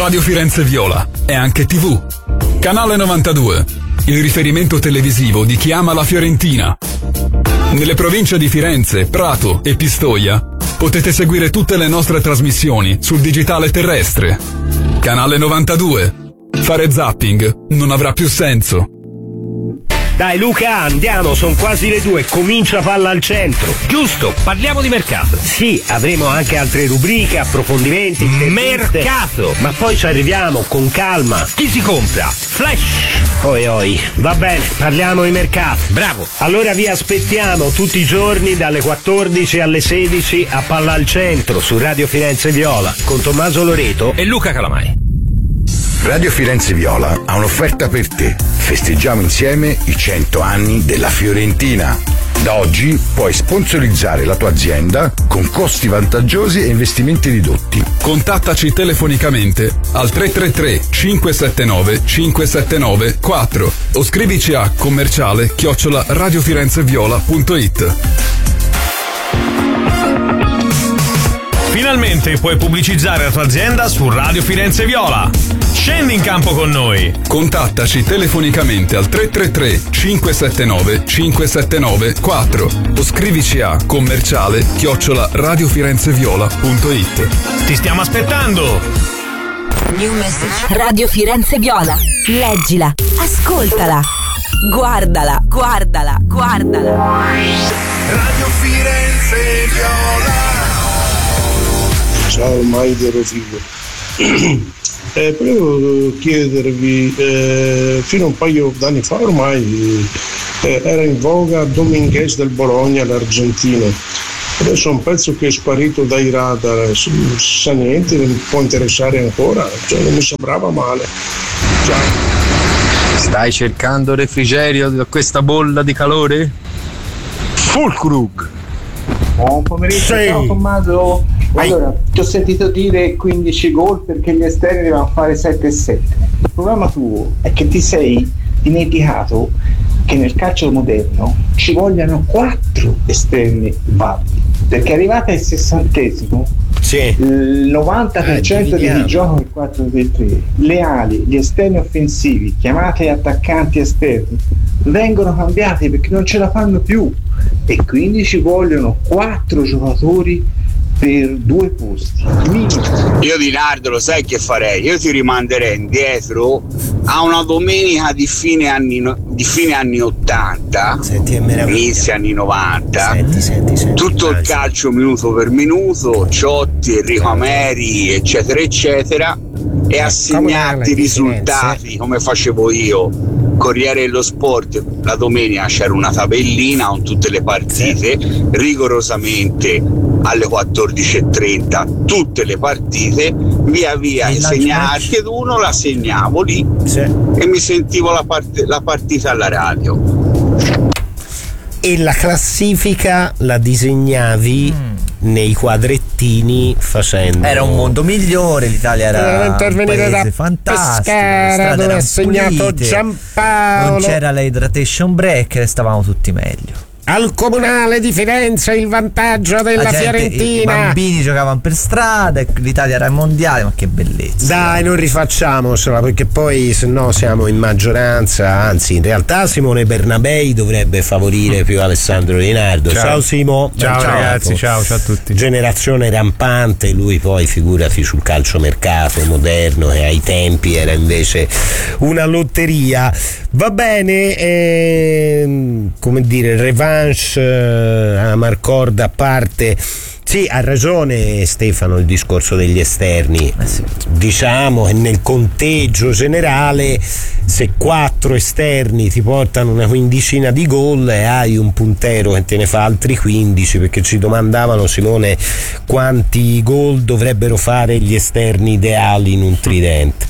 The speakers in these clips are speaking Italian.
Radio Firenze Viola è anche TV. Canale 92, il riferimento televisivo di chi ama la Fiorentina. Nelle province di Firenze, Prato e Pistoia potete seguire tutte le nostre trasmissioni sul digitale terrestre. Canale 92. Fare zapping non avrà più senso. Dai Luca, andiamo, sono quasi le 2, comincia Palla al Centro. Giusto, parliamo di mercato. Sì, avremo anche altre rubriche, approfondimenti. Mercato! Ma poi ci arriviamo, con calma. Chi si compra? Flash! Oi, va bene, parliamo di mercato. Bravo! Allora vi aspettiamo tutti i giorni dalle 14 alle 16 a Palla al Centro su Radio Firenze Viola con Tommaso Loreto e Luca Calamai. Radio Firenze Viola ha un'offerta per te. Festeggiamo insieme i 100 anni della Fiorentina. Da oggi puoi sponsorizzare la tua azienda con costi vantaggiosi e investimenti ridotti. Contattaci telefonicamente al 333 579 579 4 o scrivici a commerciale@radiofirenzeviola.it. Finalmente puoi pubblicizzare la tua azienda su Radio Firenze Viola. Scendi in campo con noi. Contattaci telefonicamente al 333 579 579 4 o scrivici a commerciale@radiofirenzeviola.it. Ti stiamo aspettando. New message. Radio Firenze Viola. Leggila, ascoltala, guardala. Radio Firenze Viola. Ciao Maide Rosigo. Volevo chiedervi, fino a un paio d'anni fa ormai era in voga Dominguez del Bologna, l'argentino. Adesso è un pezzo che è sparito dai radar, sa niente, non può interessare ancora, cioè non mi sembrava male. Ciao. Stai cercando refrigerio da questa bolla di calore? Fulkrug. Buon pomeriggio, ciao Tommaso. Allora, ti ho sentito dire 15 gol perché gli esterni devono fare 7-7. Il problema tuo è che ti sei dimenticato che nel calcio moderno ci vogliono 4 esterni validi, perché arrivati al 60esimo il 90% di chi gioca il 4-3, le ali, gli esterni offensivi, chiamati attaccanti esterni, vengono cambiati perché non ce la fanno più e quindi ci vogliono 4 giocatori per 2 posti. Io di Nardo lo sai che farei? Io ti rimanderei indietro a una domenica di fine anni 80, inizio anni 90. Senti. Tutto il calcio minuto per minuto, Ciotti, Enrico Ameri, eccetera eccetera, e assegnarti i risultati come facevo io. Corriere dello Sport, la domenica c'era una tabellina con tutte le partite, rigorosamente alle 14:30 tutte le partite, via insegnarti ed uno la segnavo lì e mi sentivo la partita alla radio. E la classifica la disegnavi nei quadrettini facendo. Era un mondo migliore, l'Italia era intervenire un paese fantastico, Pescara, dove ha segnato Giampaolo, non c'era l'hydration break e stavamo tutti meglio. Al Comunale di Firenze il vantaggio della Fiorentina. I bambini giocavano per strada e l'Italia era ai mondiali, ma che bellezza. Dai, non rifacciamocela perché poi se no siamo in maggioranza, anzi in realtà Simone Bernabei dovrebbe favorire più Alessandro Di Nardo. Ciao Simo. Ciao ragazzi, ciao a tutti. Generazione rampante, lui poi figurati sul calciomercato moderno che ai tempi era invece una lotteria. Va bene, come dire, revanche a Marcord a parte. Sì, ha ragione Stefano il discorso degli esterni. Diciamo che nel conteggio generale se 4 esterni ti portano una quindicina di gol e hai un puntero che te ne fa altri 15, perché ci domandavano, Simone, quanti gol dovrebbero fare gli esterni ideali in un tridente.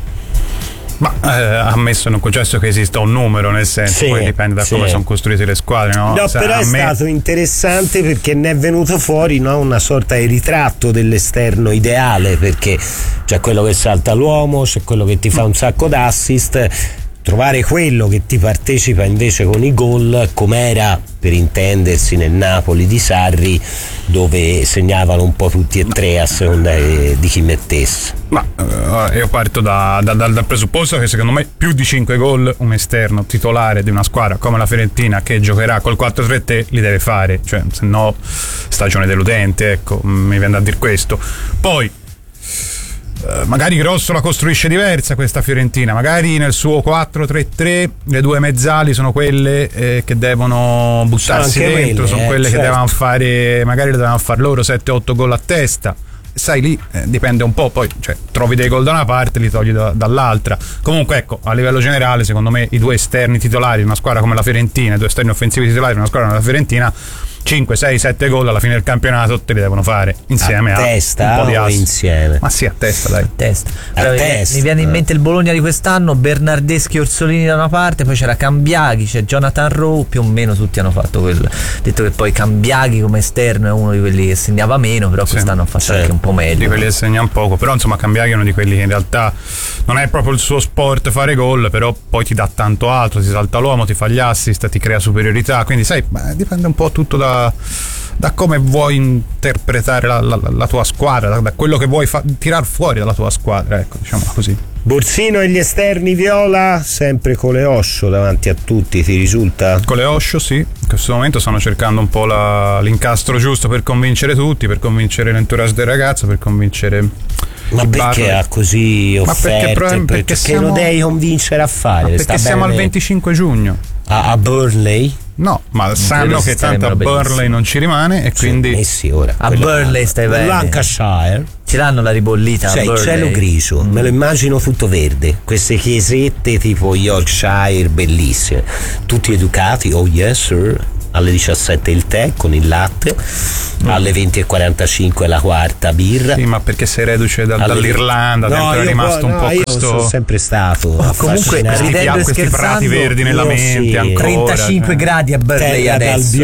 Ma ammesso non concesso che esista un numero, nel senso, poi dipende da come sono costruite le squadre, no? No, però è stato interessante perché ne è venuto fuori, no, una sorta di ritratto dell'esterno ideale, perché c'è quello che salta l'uomo, c'è quello che ti fa un sacco d'assist. trovare quello che ti partecipa invece con i gol, com'era per intendersi nel Napoli di Sarri, dove segnavano un po' tutti e tre a seconda di chi mettesse. Ma io parto dal presupposto che secondo me più di 5 gol un esterno titolare di una squadra come la Fiorentina, che giocherà col 4-3-3, li deve fare, cioè se no stagione deludente, ecco, mi viene da dire questo. Poi magari Grosso la costruisce diversa questa Fiorentina, magari nel suo 4-3-3 le due mezzali sono quelle che devono buttarsi dentro, sono quelle certo, che devono fare, magari le devono fare loro 7-8 gol a testa. Sai, lì dipende un po', poi cioè, trovi dei gol da una parte, li togli dall'altra. Comunque ecco, a livello generale secondo me i due esterni titolari di una squadra come la Fiorentina, i due esterni offensivi titolari di una squadra come la Fiorentina, 5, 6, 7 gol alla fine del campionato te li devono fare insieme a testa un po' di o insieme? Ma sì, a testa, dai. Testa. Mi viene in mente il Bologna di quest'anno, Bernardeschi e Orsolini da una parte, poi c'era Cambiaghi, c'è Jonathan Rowe, più o meno tutti hanno fatto quello. Detto che poi Cambiaghi come esterno è uno di quelli che segnava meno, però quest'anno ha fatto anche un po' meglio. Di quelli che segnano poco, però insomma Cambiaghi è uno di quelli che in realtà non è proprio il suo sport fare gol, però poi ti dà tanto altro, ti salta l'uomo, ti fa gli assist, ti crea superiorità, quindi sai, dipende un po' tutto da come vuoi interpretare la tua squadra, da quello che vuoi tirar fuori dalla tua squadra, ecco, diciamo così. Borsino e gli esterni viola, sempre Coleoscio davanti a tutti, ti risulta? Coleoscio sì, in questo momento stanno cercando un po' l'incastro giusto per convincere tutti, per convincere l'entourage del ragazzo, per convincere ma perché ha così offerte? Perché lo devi convincere a fare? Perché siamo al 25 giugno a Burnley? No, ma sanno che tanto a Burnley non ci rimane e quindi ora, a Burnley stai bene. Lancashire ci danno la ribollita, cioè il cielo grigio, me lo immagino tutto verde, queste chiesette tipo Yorkshire bellissime, tutti educati, oh yes sir, alle 17 il tè con il latte, alle 20:45 la quarta birra. Sì, ma perché sei reduce dall'Irlanda, no, è rimasto un po' io questo. Sono sempre stato comunque ridendo e questi prati verdi nella mente, sì, ancora 35 gradi a Burnley adesso,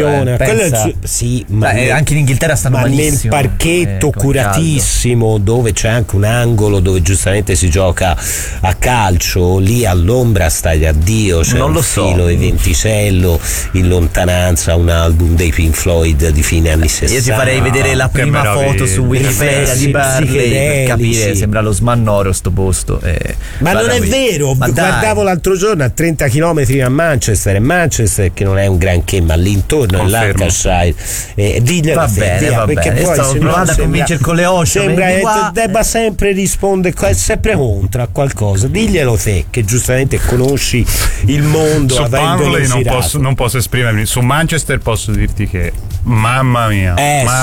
sì, ma anche in Inghilterra stanno malissimo, nel parchetto curatissimo dove c'è anche un angolo dove giustamente si gioca a calcio, lì all'ombra stai a Dio, c'è un filo di venticello in lontananza, un album dei Pink Floyd di fine anni 60. Io ti farei vedere la prima foto su Wikipedia di Burnley per capire, sembra lo Smannoro sto posto. Ma non è vero, guardavo l'altro giorno a 30 km a Manchester che non è un granché, ma l'intorno è Lancashire. Diglielo va bene, perché poi sto provando a convincere con le osce, sembra che debba sempre rispondere sempre contro a qualcosa. Diglielo te che giustamente conosci il mondo. Su Burnley non posso esprimermi, su Manchester posso dirti che mamma mia,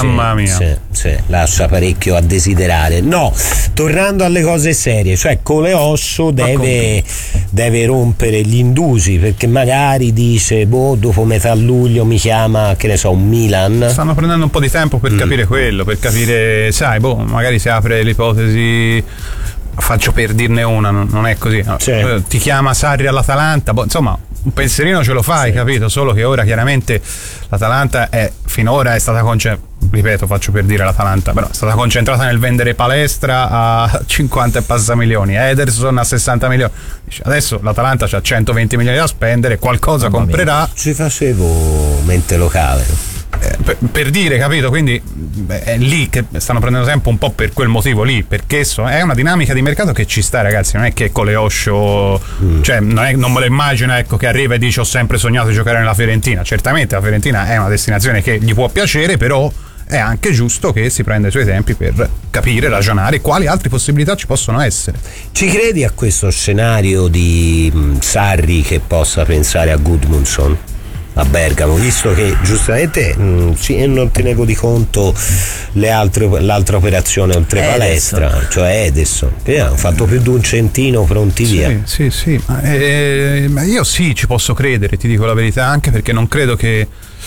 sì, lascia parecchio a desiderare. No, tornando alle cose serie, cioè Coleoscio deve rompere gli indusi, perché magari dice dopo metà luglio mi chiama, che ne so, un Milan. Stanno prendendo un po' di tempo per capire quello, per capire, sai, magari si apre l'ipotesi, faccio per dirne una, non è così, no? Ti chiama Sarri all'Atalanta, insomma un pensierino ce lo fai, capito? Solo che ora chiaramente l'Atalanta finora è stata ripeto, faccio per dire l'Atalanta, però è stata concentrata nel vendere Palestra a 50 e passa milioni, Ederson a 60 milioni. Adesso l'Atalanta c'ha 120 milioni da spendere, qualcosa comprerà. Ci facevo mente locale. Per dire, capito? Quindi è lì che stanno prendendo tempo un po' per quel motivo lì, perché è una dinamica di mercato che ci sta, ragazzi. Non è che Coleoscio cioè non me lo immagino, ecco, che arriva e dice ho sempre sognato di giocare nella Fiorentina. Certamente la Fiorentina è una destinazione che gli può piacere, però è anche giusto che si prenda i suoi tempi per capire, ragionare quali altre possibilità ci possono essere. Ci credi a questo scenario di Sarri che possa pensare a Gudmundsson a Bergamo, visto che giustamente non tenevo di conto l'altra operazione oltre Palestra, cioè Ederson, che hanno fatto più di un centino pronti via. Sì, ma io sì ci posso credere, ti dico la verità, anche perché non credo che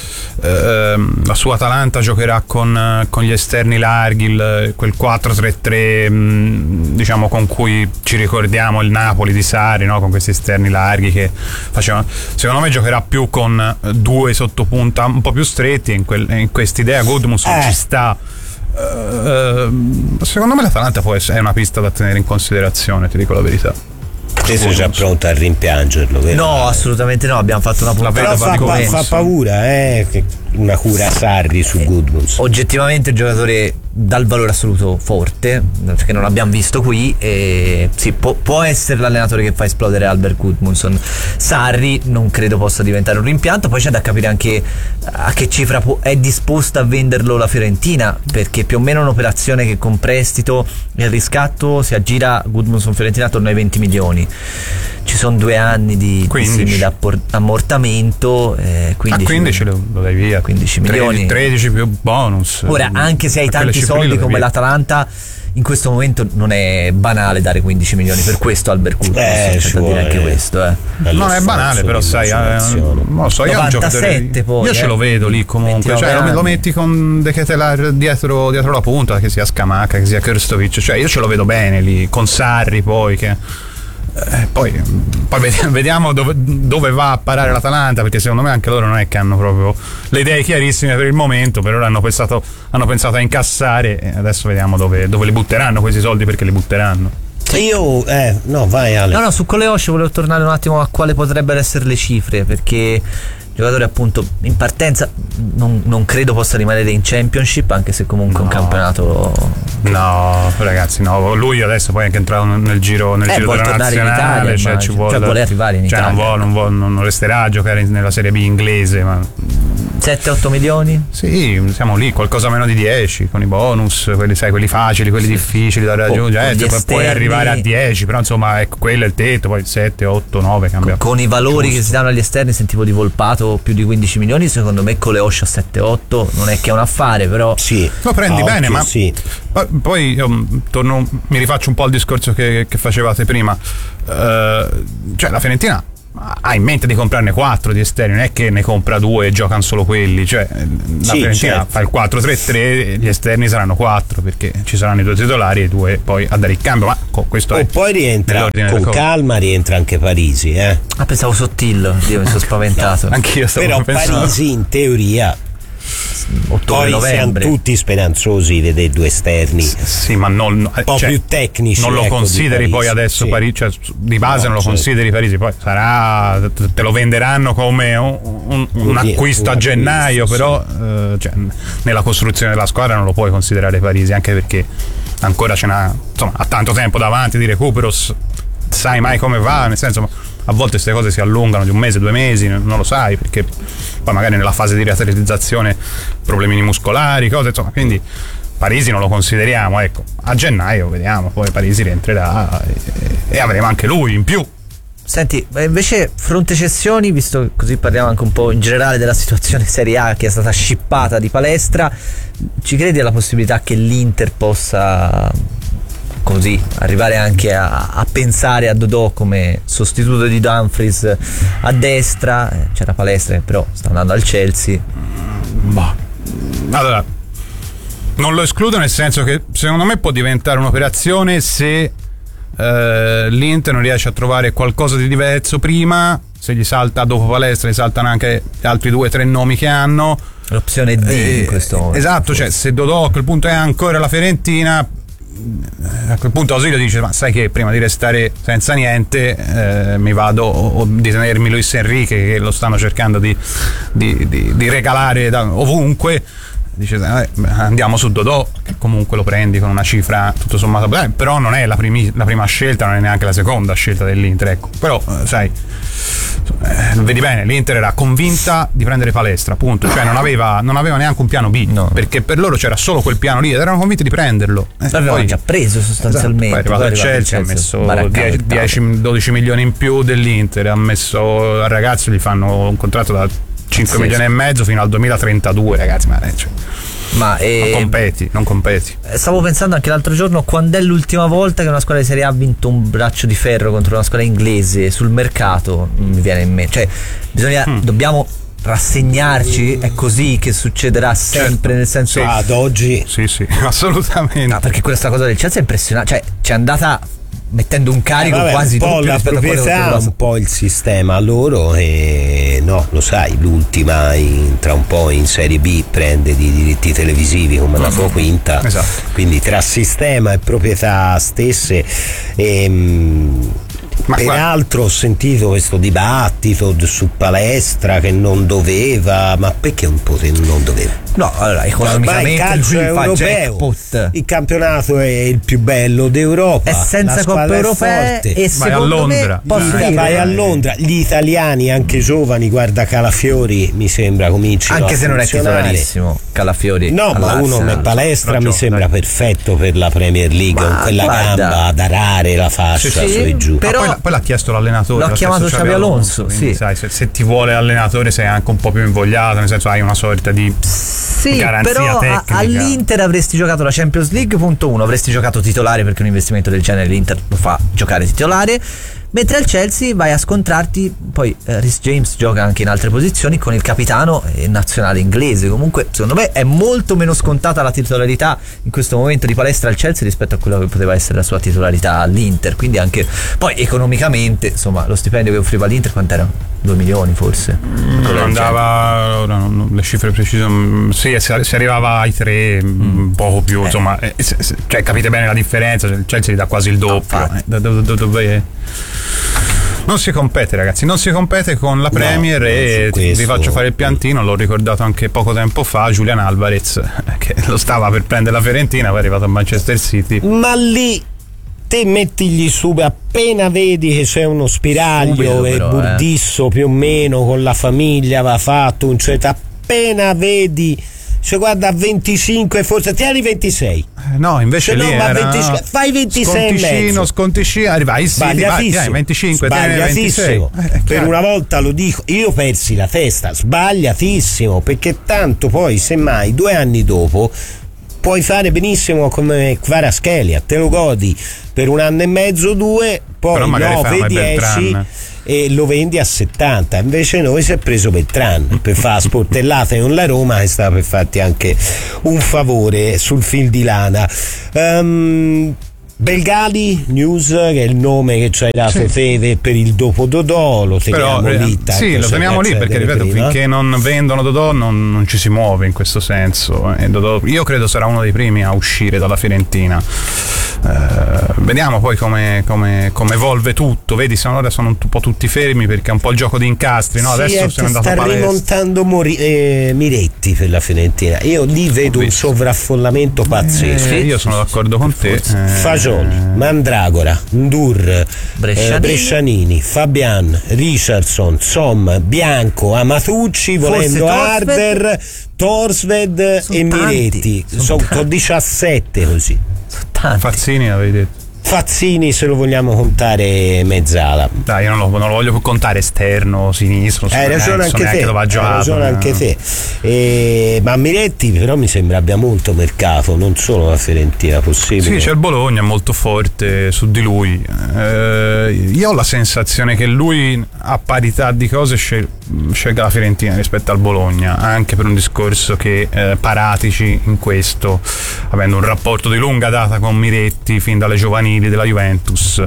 la sua Atalanta giocherà con gli esterni larghi, quel 4-3-3 diciamo con cui ci ricordiamo il Napoli di Sarri, no? Con questi esterni larghi che facevano. Secondo me giocherà più con due sottopunta un po' più stretti, in quest'idea Gudmundsson ci sta. Secondo me l'Atalanta è una pista da tenere in considerazione, ti dico la verità. te sei già pronto a rimpiangerlo, vero? No, assolutamente no, abbiamo fatto una puntata. Però fa paura, una cura Sarri su Gudmundsson. Oggettivamente il giocatore dal valore assoluto forte, perché non l'abbiamo visto qui, e sì, può essere l'allenatore che fa esplodere Albert Gudmundsson. Sarri non credo possa diventare un rimpianto. Poi c'è da capire anche a che cifra è disposta a venderlo la Fiorentina, perché più o meno un'operazione che con prestito e il riscatto si aggira Gudmundsson Fiorentina attorno ai 20 milioni. Ci sono 2 anni di simile ammortamento, 15 lo dai via, 15 milioni, 13 più bonus. Ora, anche se hai tanti soldi come l'Atalanta, in questo momento non è banale dare 15 milioni per questo Albert Gudmundsson, c'è da dire anche questo. Non è banale, però sai, non so, io 97 poi, io ce lo vedo lì comunque, cioè lo metti con De Ketelaere dietro la punta, che sia Scamacca, che sia Krstovic, cioè io ce lo vedo bene lì, con Sarri poi che... Poi vediamo dove va a parare l'Atalanta, perché secondo me anche loro non è che hanno proprio le idee chiarissime per il momento. Per ora hanno pensato a incassare, e adesso vediamo dove li butteranno questi soldi, perché li butteranno. Io no, vai Ale. No, su Coleosci volevo tornare un attimo a quale potrebbero essere le cifre, perché il giocatore appunto in partenza non credo possa rimanere in Championship, anche se comunque è un campionato. No, ragazzi, no, lui adesso poi è anche entrato nel giro della nazionale, Italia, ci vuole arrivare in Italia. Non resterà a giocare nella Serie B inglese, ma 7-8 milioni? Sì, siamo lì, qualcosa meno di 10 con i bonus, quelli facili, quelli difficili da raggiungere, puoi arrivare a 10, però insomma ecco, quello è il tetto, poi 7, 8, 9 cambia. Con i valori che si danno agli esterni, sentivo di Volpato più di 15 milioni, secondo me Coleosci a 7-8 non è che è un affare, però sì, lo prendi bene, ma sì. Poi io mi rifaccio un po' il discorso che facevate prima, cioè la Fiorentina ha in mente di comprarne 4 di esterni, non è che ne compra 2 e giocano solo quelli, cioè la Fiorentina fa il 4-3-3, gli esterni saranno 4 perché ci saranno i 2 titolari e 2 poi a dare il cambio, ma questo è poi rientra con calma, rientra anche Parisi, pensavo Sottil, io mi sono spaventato. Anch'io stavo però pensando. Parisi in teoria ottobre-novembre siamo tutti speranzosi di vedere 2 esterni, sì, ma non un po' più tecnici, non lo consideri poi adesso, Parisi, cioè di base non lo consideri Parisi, poi te lo venderanno come un acquisto a gennaio, però cioè, nella costruzione della squadra non lo puoi considerare Parisi, anche perché ancora ha tanto tempo davanti di recupero, sai mai come va, nel senso, a volte queste cose si allungano di 1 mese, 2 mesi, non lo sai, perché poi magari nella fase di riatletizzazione problemini muscolari, cose, insomma, quindi Parisi non lo consideriamo, ecco, a gennaio vediamo, poi Parisi rientrerà e avremo anche lui in più. Senti, invece fronte cessioni, visto che così parliamo anche un po' in generale della situazione Serie A che è stata scippata di palestra, ci credi alla possibilità che l'Inter possa così arrivare anche a pensare a Dodò come sostituto di Dumfries a destra? C'era Palestra che però sta andando al Chelsea. Allora, non lo escludo, nel senso che secondo me può diventare un'operazione se l'Inter non riesce a trovare qualcosa di diverso prima. Se gli salta dopo Palestra, gli saltano anche gli altri 2-3 nomi che hanno. L'opzione D in questo momento. Esatto, cioè se Dodò a quel punto è ancora la Fiorentina, a quel punto Ausilio dice: ma sai che prima di restare senza niente mi vado, o di tenermi Luis Enrique che lo stanno cercando di regalare da ovunque, dice andiamo su Dodò, che comunque lo prendi con una cifra tutto sommato però non è la prima scelta, non è neanche la seconda scelta dell'Inter, ecco. Però sai, vedi bene, l'Inter era convinta di prendere Palestra, appunto, cioè non aveva neanche un piano B, no, perché per loro c'era solo quel piano lì ed erano convinti di prenderlo. L'avevano già preso sostanzialmente. Esatto, poi è arrivato il Chelsea, ha messo 10-12 milioni in più dell'Inter, ha messo al ragazzo, gli fanno un contratto da 5 milioni e mezzo fino al 2032, ragazzi, ma non competi. Stavo pensando anche l'altro giorno, quando è l'ultima volta che una squadra di Serie A ha vinto un braccio di ferro contro una squadra inglese sul mercato, non mi viene in mente, cioè dobbiamo rassegnarci, è così che succederà sempre, nel senso ad oggi sì assolutamente, no, perché questa cosa del Chelsea è impressionante, cioè ci è andata mettendo un carico quasi un po' doppio la proprietà, un po' il sistema a loro, e no, lo sai, l'ultima entra un po' in Serie B, prende di diritti televisivi come la sua quinta, esatto. Quindi tra sistema e proprietà stesse Peraltro ho sentito questo dibattito su Palestra che non doveva, ma perché un po' non doveva? No, allora economicamente il calcio è europeo, il campionato è il più bello d'Europa, è senza coppe europee e vai a Londra. Vai a Londra, gli italiani anche giovani, guarda Calafiori mi sembra cominciano anche se non è titolarissimo Calafiori, no, ma uno Palestra mi sembra perfetto per la Premier League, con quella gamba ad arare la fascia su e giù. Però poi l'ha chiesto l'allenatore, l'ha chiamato Xabi Alonso, quindi, sai, se ti vuole l'allenatore sei anche un po' più invogliato, nel senso hai una sorta di garanzia però tecnica. All'Inter avresti giocato la Champions League, punto 1, avresti giocato titolare perché un investimento del genere l'Inter lo fa giocare titolare, mentre al Chelsea vai a scontrarti, poi Reece James gioca anche in altre posizioni con il capitano nazionale inglese. Comunque secondo me è molto meno scontata la titolarità in questo momento di Palestra al Chelsea rispetto a quello che poteva essere la sua titolarità all'Inter, quindi anche poi economicamente insomma lo stipendio che offriva l'Inter quant'era? 2 milioni forse? Non andava, ora non, le cifre precise, sì, si arrivava ai 3, poco più, insomma, cioè capite bene la differenza, il Chelsea gli dà quasi il doppio. Non si compete, ragazzi, non si compete con la Premier, e vi faccio fare il piantino. L'ho ricordato anche poco tempo fa, Julian Alvarez che lo stava per prendere la Fiorentina, poi è arrivato a Manchester City, ma lì te mettigli su, appena vedi che c'è uno spiraglio e Burdisso più o meno con la famiglia va fatto appena vedi, cioè guarda, a 25 forse tieni 26, no invece lì era fai 26 sconticino, arrivai sbagliatissimo, 25, sbagliatissimo, per una volta lo dico, io persi la testa, sbagliatissimo, perché tanto poi semmai 2 anni dopo puoi fare benissimo come Kvaratskhelia, te lo godi per 1 anno e mezzo, 2, poi 9, 10 e lo vendi a 70. Invece noi si è preso Beltran per fare la sportellata con la Roma, che stava per farti anche un favore sul fil di lana. Belgali News, che è il nome che ci hai dato te per il dopo Dodò, lo teniamo lì. Sì, lo teniamo lì perché ripeto, finché non vendono Dodò non ci si muove in questo senso, e Dodò io credo sarà uno dei primi a uscire dalla Fiorentina. Vediamo poi come evolve tutto. Vedi, ora sono un po' tutti fermi perché è un po' il gioco di incastri, no? Adesso se ne è andato a Palestra, rimontando Miretti per la Fiorentina. Io lì vedo un sovraffollamento pazzesco. Io sono d'accordo con te. Fagioli, Mandragora, Ndur, Brescianini, Fabian, Richardson, Som, Bianco, Amatucci, volendo Harder, Torsved e Miretti. Sono 17 così. Fazzini avevi detto? Fazzini, se lo vogliamo contare mezzala. Dai, io non lo voglio contare esterno, sinistro. Hai ragione anche te. Hai ragione anche te. Ma Miretti però mi sembra abbia molto mercato, non solo la Fiorentina, possibile. Sì, c'è il Bologna molto forte su di lui. Io ho la sensazione che lui a parità di cose scelga la Fiorentina rispetto al Bologna, anche per un discorso che Paratici in questo, avendo un rapporto di lunga data con Miretti fin dalle giovanili della Juventus,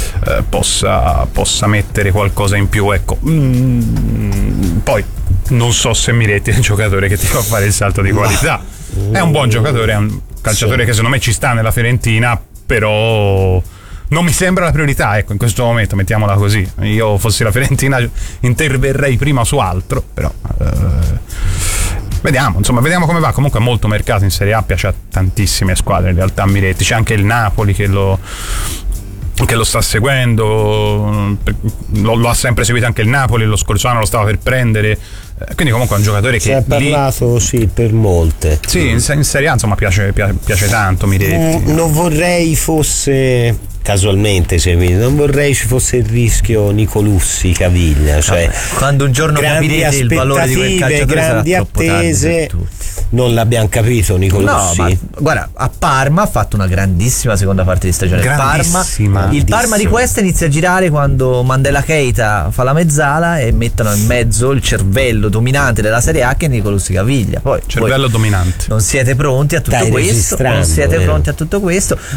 possa mettere qualcosa in più, ecco. Poi non so se Miretti è un giocatore che ti fa fare il salto di qualità, è un buon giocatore, è un calciatore che secondo me ci sta nella Fiorentina, però non mi sembra la priorità, ecco, in questo momento, mettiamola così. Io fossi la Fiorentina interverrei prima su altro, però vediamo come va. Comunque è molto mercato in Serie A, piace a tantissime squadre in realtà Miretti. C'è anche il Napoli che lo sta seguendo, lo ha sempre seguito anche il Napoli, lo scorso anno lo stava per prendere, quindi comunque è un giocatore che si è parlato per molte. Sì, in Serie A insomma piace tanto Miretti. Non vorrei fosse casualmente, non vorrei ci fosse il rischio Nicolussi Caviglia, cioè quando un giorno capirete il valore di quel calciatore, grandi attese, non l'abbiamo capito Nicolussi. No, ma guarda, a Parma ha fatto una grandissima seconda parte di stagione. Il Parma di questa inizia a girare quando Mandela Keita fa la mezzala e mettono in mezzo il cervello dominante della Serie A che è Nicolussi Caviglia. Poi cervello dominante. Non siete pronti a tutto questo?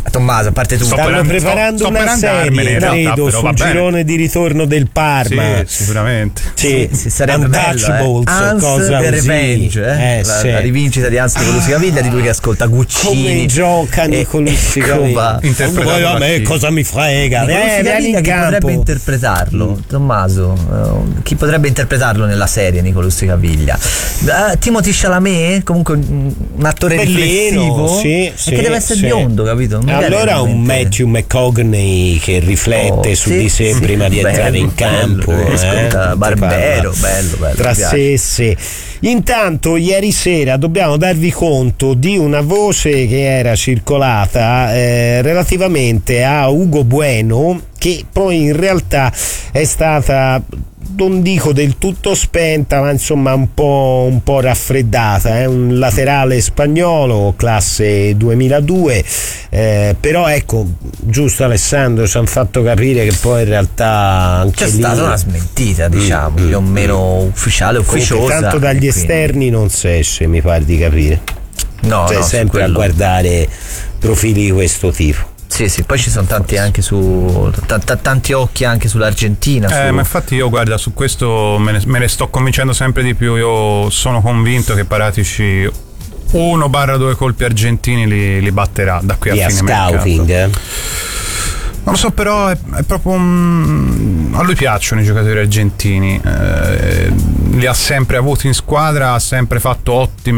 Tommaso, a parte tu, stanno preparando una serie, credo, sul girone di ritorno del Parma. Sì, sicuramente. Sì, sarebbe Untouchables, Hans cosa The così. Revenge, la rivincita di Hans Nicolussi Caviglia, di lui che ascolta Guccini. Come gioca Nicolussi Caviglia? Poi a me cosa mi frega? Vieni in campo. Chi potrebbe interpretarlo? Tommaso, chi potrebbe interpretarlo nella serie Nicolussi Caviglia? Timothy Chalamet, comunque un attore riflessivo, che deve essere biondo, capito? Allora un Matthew McConaughey che riflette su di sé prima di entrare in campo, Barbero, bello tra sé e sé. Intanto ieri sera dobbiamo darvi conto di una voce che era circolata relativamente a Ugo Bueno, che poi in realtà è stata, non dico del tutto spenta, ma insomma un po' raffreddata. È un laterale spagnolo, classe 2002, però ecco, giusto Alessandro, ci hanno fatto capire che poi in realtà anche c'è stata una smentita, diciamo, più o meno ufficiale, ufficiosa. Tanto dagli esterni non si esce, mi pare di capire. No, sempre a guardare profili di questo tipo. Sì, poi ci sono tanti anche tanti occhi anche sull'Argentina. Ma infatti io, guarda, su questo me ne sto convincendo sempre di più. Io sono convinto che Paratici 1/2 colpi argentini li batterà da qui a fine scouting, mercato. Non lo so, però è proprio a lui piacciono i giocatori argentini, li ha sempre avuti in squadra, ha sempre fatto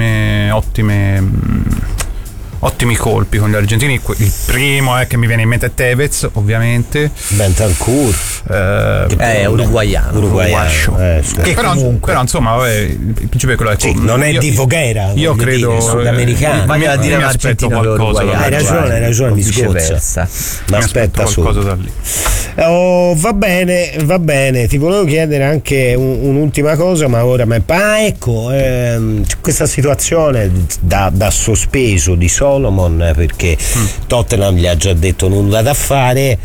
ottimi colpi con gli argentini. Il primo che mi viene in mente è Tevez, ovviamente. Bentancur è uruguaiano. Che però insomma, il principio è quello. Non è di Voghera, io credo sudamericano. Voglio dire un argentino qualcosa. Hai ragione, mi scoccia. Ma aspetta qualcosa da lì. Va bene. Ti volevo chiedere anche un'ultima cosa, ma ora ecco, questa situazione da sospeso di Solomon, perché Tottenham gli ha già detto nulla da fare.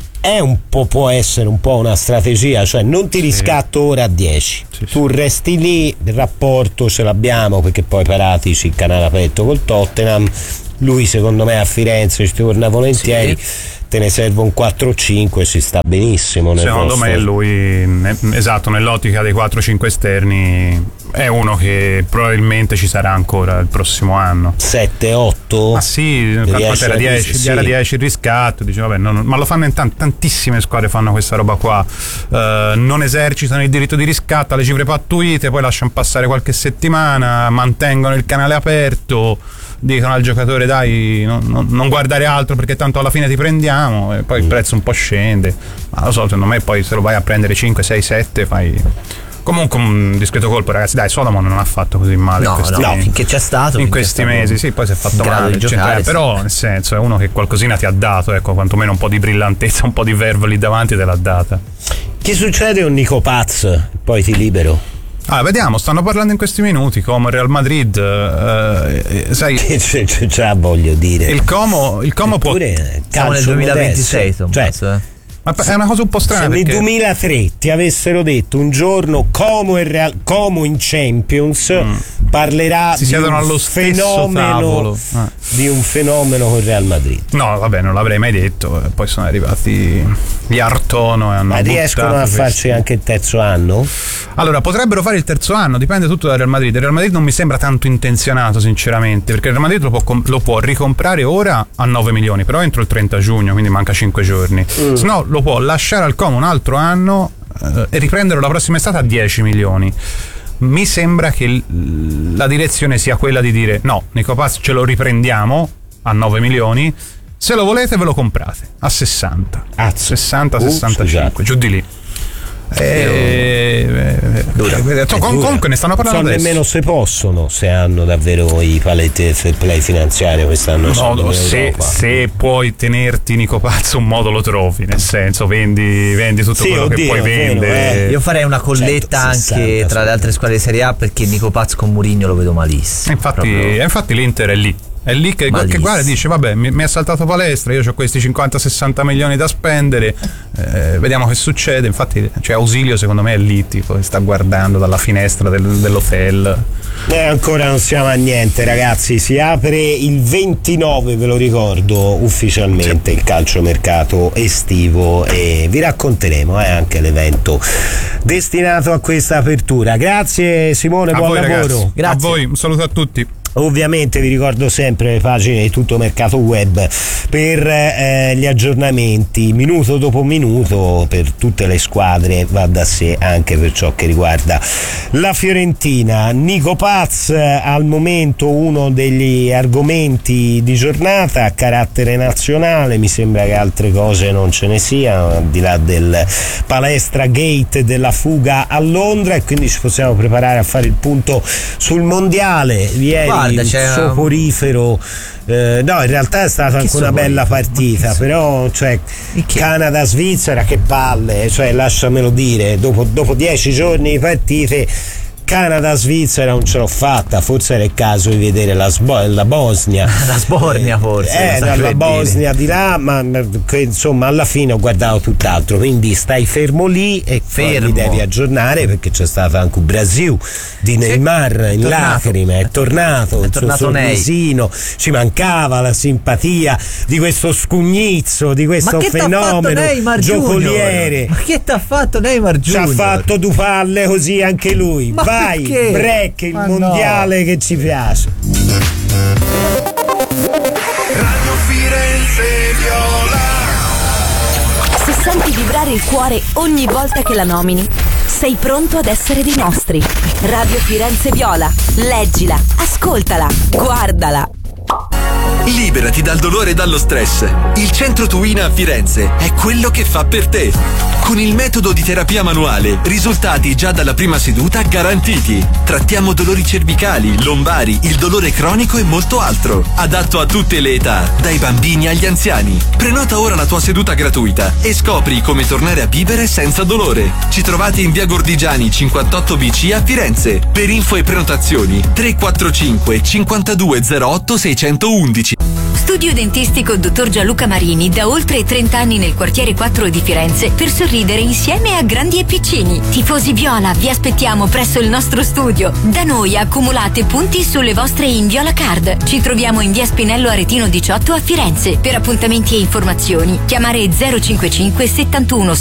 Può essere un po' una strategia, cioè non ti riscatto ora a 10, tu resti lì, il rapporto ce l'abbiamo, perché poi Paratici il canale aperto col Tottenham, lui secondo me a Firenze ci torna volentieri. Te ne serve un 4-5, si sta benissimo. Secondo me lui, esatto, nell'ottica dei 4-5 esterni è uno che probabilmente ci sarà ancora il prossimo anno. 7-8? Ma sì, era 10 il riscatto, dice, vabbè, ma lo fanno in tantissime squadre, fanno questa roba qua, non esercitano il diritto di riscatto, alle cifre pattuite, poi lasciano passare qualche settimana, mantengono il canale aperto, dicono al giocatore dai non guardare altro perché tanto alla fine ti prendiamo, e poi il prezzo un po' scende, ma lo so, secondo me poi se lo vai a prendere 5, 6, 7 fai comunque un discreto colpo, ragazzi. Dai, Solomon non ha fatto così male finché c'è stato in questi mesi, sì, poi si è fatto male giocare, però nel senso è uno che qualcosina ti ha dato, ecco, quantomeno un po' di brillantezza, un po' di verve lì davanti te l'ha data. Che succede con Nico Paz? Poi ti libero. Vediamo, stanno parlando in questi minuti Como Real Madrid, sai, ce voglio dire, il Como può, siamo nel 2026, ma è una cosa un po' strana, se perché nel 2003 ti avessero detto un giorno Como in Champions, parlerà si siedono allo stesso tavolo di un fenomeno con Real Madrid. No, vabbè, non l'avrei mai detto. Poi sono arrivati gli Artono e hanno riescono a farci anche il terzo anno? Allora, potrebbero fare il terzo anno, dipende tutto da Real Madrid. Real Madrid non mi sembra tanto intenzionato, sinceramente, perché Real Madrid lo può ricomprare ora a 9 milioni, però entro il 30 giugno, quindi manca 5 giorni. Se no lo può lasciare al Como un altro anno e riprenderlo la prossima estate a 10 milioni. Mi sembra che la direzione sia quella di dire no, Nico Paz ce lo riprendiamo a 9 milioni, se lo volete ve lo comprate a 60, 60-65, giù di lì. Comunque ne stanno parlando adesso. Nemmeno se possono, se hanno davvero i paletti fair play finanziario quest'anno. Se puoi tenerti Nico Paz, un modo lo trovi, nel senso vendi tutto quello che puoi vendere. Io farei una colletta 160, tra le altre squadre di Serie A, perché Nico Paz con Mourinho lo vedo malissimo. Infatti l'Inter è lì. È lì che guarda, dice vabbè, mi ha saltato palestra, io ho questi 50-60 milioni da spendere, vediamo che succede. Infatti Ausilio secondo me è lì tipo sta guardando dalla finestra dell'hotel. Ancora non siamo a niente, ragazzi. Si apre il 29, ve lo ricordo, ufficialmente il calciomercato estivo, e vi racconteremo anche l'evento destinato a questa apertura. Grazie Simone, buon lavoro. Ragazzi, grazie. A voi, un saluto a tutti. Ovviamente vi ricordo sempre le pagine di Tutto Mercato Web per gli aggiornamenti minuto dopo minuto per tutte le squadre, va da sé anche per ciò che riguarda la Fiorentina. Nico Paz al momento uno degli argomenti di giornata a carattere nazionale, mi sembra che altre cose non ce ne siano al di là del palestra gate della fuga a Londra, e quindi ci possiamo preparare a fare il punto sul mondiale. Ieri il soporifero no, in realtà è stata anche una bella partita, però Canada-Svizzera, che palle, lasciamelo dire, dopo 10 giorni di partite Canada-Svizzera non ce l'ho fatta, forse era il caso di vedere la Bosnia, la Sbornia forse, la Bosnia di là, ma insomma alla fine ho guardato tutt'altro, quindi stai fermo lì e poi mi devi aggiornare, perché c'è stato anche un Brasil di Neymar in lacrime, è tornato il suo sorrisino, ci mancava la simpatia di questo scugnizzo, di questo fenomeno giocoliere. Ma che t'ha fatto Neymar Junior? Ci ha fatto due palle così anche lui. Vai, break, il mondiale che ci piace. Radio Firenze Viola. Se senti vibrare il cuore ogni volta che la nomini, sei pronto ad essere dei nostri. Radio Firenze Viola, leggila, ascoltala, guardala. Liberati dal dolore e dallo stress. Il Centro Tuina a Firenze è quello che fa per te. Con il metodo di terapia manuale, risultati già dalla prima seduta garantiti. Trattiamo dolori cervicali, lombari, il dolore cronico e molto altro. Adatto a tutte le età, dai bambini agli anziani. Prenota ora la tua seduta gratuita e scopri come tornare a vivere senza dolore. Ci trovate in via Gordigiani 58BC a Firenze. Per info e prenotazioni 345 5208 611. Studio dentistico Dottor Gianluca Marini, da oltre 30 anni nel quartiere 4 di Firenze, per sorridere insieme a grandi e piccini. Tifosi viola, vi aspettiamo presso il nostro studio. Da noi accumulate punti sulle vostre Inviola Card. Ci troviamo in via Spinello Aretino 18 a Firenze. Per appuntamenti e informazioni chiamare 055 71